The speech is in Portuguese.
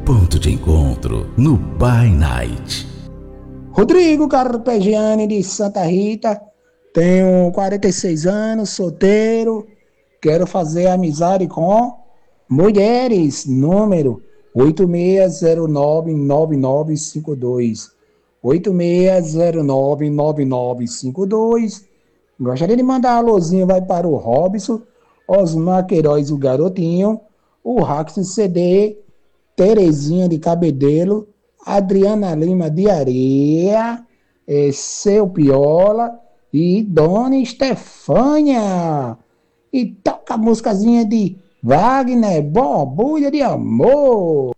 ponto de encontro no By Night. Rodrigo Carpegiani de Santa Rita, tenho 46 anos, solteiro, quero fazer amizade com mulheres, número 86099952. 86099952. Gostaria de mandar um alôzinho, vai para o Robson, Osmar Queiroz, o Garotinho, o Rax CD, Terezinha de Cabedelo, Adriana Lima de Areia, Seu Piola e Dona Estefânia. E toca a músicazinha de Wagner, Borbulha de Amor.